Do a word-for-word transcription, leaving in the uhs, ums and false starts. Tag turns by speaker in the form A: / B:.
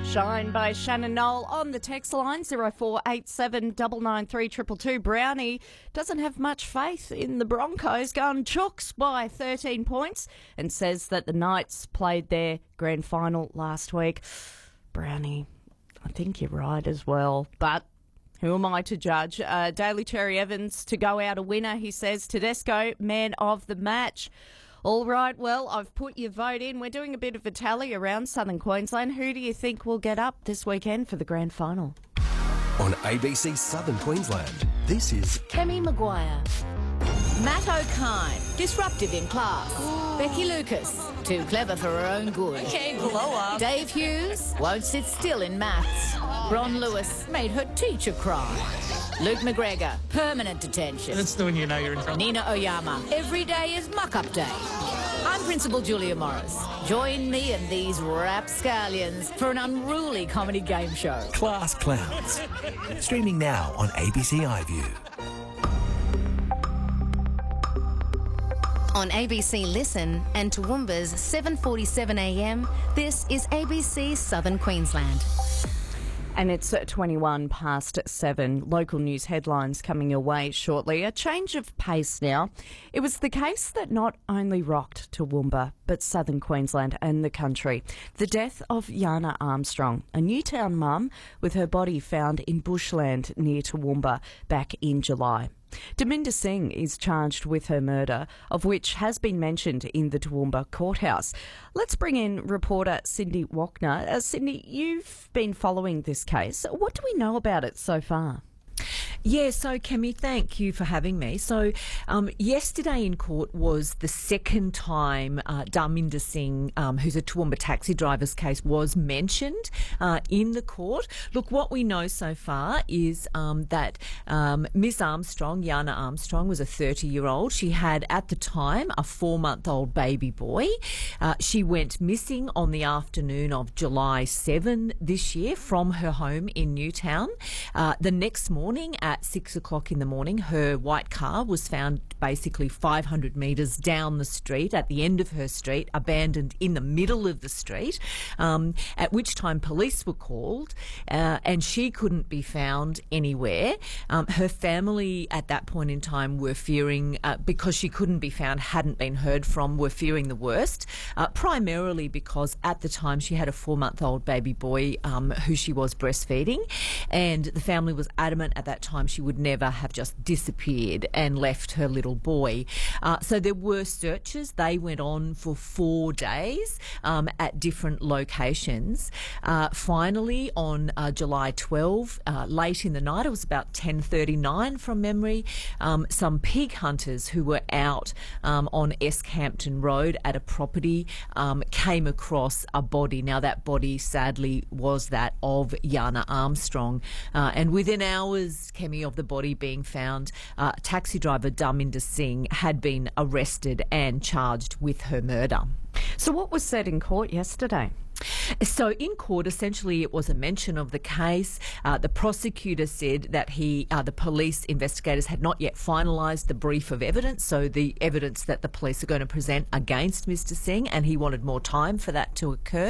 A: Shine by Shannon Knoll on the text line zero four eight seven nine nine three two two two. Brownie doesn't have much faith in the Broncos, going chooks by thirteen points, and says that the Knights played their grand final last week. Brownie, I think you're right as well, but who am I to judge? Uh, Daly Cherry Evans to go out a winner, he says. Tedesco, man of the match. All right, well, I've put your vote in. We're doing a bit of a tally around southern Queensland. Who do you think will get up this weekend for the grand final?
B: On A B C Southern Queensland, this is
C: Kemi Maguire. Matt O'Kine, disruptive in class. Ooh. Becky Lucas, too clever for her own good.
D: Okay, blow up.
C: Dave Hughes, won't sit still in maths. Ron Lewis made her teacher cry. Luke McGregor, permanent detention.
E: That's the one you know you're in trouble.
C: Nina Oyama, every day is muck-up day. I'm Principal Julia Morris. Join me and these rapscallions for an unruly comedy game show.
B: Class Clowns. Streaming now on A B C iView.
F: On A B C Listen and Toowoomba's seven forty-seven a m, this is A B C Southern Queensland.
A: And it's twenty-one past seven. Local news headlines coming your way shortly. A change of pace now. It was the case that not only rocked Toowoomba, but southern Queensland and the country. The death of Yana Armstrong, a Newtown mum with her body found in bushland near Toowoomba back in July. Daminda Singh is charged with her murder, of which has been mentioned in the Toowoomba courthouse. Let's bring in reporter Cindy Wachner. Uh, Cindy, you've been following this case. What do we know about it so far?
D: Yeah, so Kemi, thank you for having me. So um, yesterday in court was the second time uh, Daminda Singh, um, who's a Toowoomba taxi driver's case, was mentioned uh, in the court. Look, what we know so far is um, that um, Miss Armstrong, Yana Armstrong, was a thirty-year-old. She had, at the time, a four-month-old baby boy. Uh, she went missing on the afternoon of July seventh this year from her home in Newtown. Uh, the next morning, at six o'clock in the morning, her white car was found basically five hundred metres down the street, at the end of her street, abandoned in the middle of the street, um, at which time police were called uh, and she couldn't be found anywhere. Um, her family at that point in time were fearing, uh, because she couldn't be found, hadn't been heard from, were fearing the worst, uh, primarily because at the time she had a four-month-old baby boy um, who she was breastfeeding, and the family was adamant at that time she would never have just disappeared and left her little boy. Uh, so there were searches. They went on for four days um, at different locations. Uh, finally, on uh, July twelfth, uh, late in the night, it was about ten thirty-nine from memory, um, some pig hunters who were out um, on Escampton Road at a property um, came across a body. Now, that body, sadly, was that of Yana Armstrong. Uh, and within hours, Kemi, of the body being found, uh, taxi driver Daminda Singh had been arrested and charged with her murder.
A: So what was said in court yesterday?
D: So in court, essentially, it was a mention of the case. Uh, the prosecutor said that he, uh, the police investigators had not yet finalised the brief of evidence, so the evidence that the police are going to present against Mister Singh, and he wanted more time for that to occur.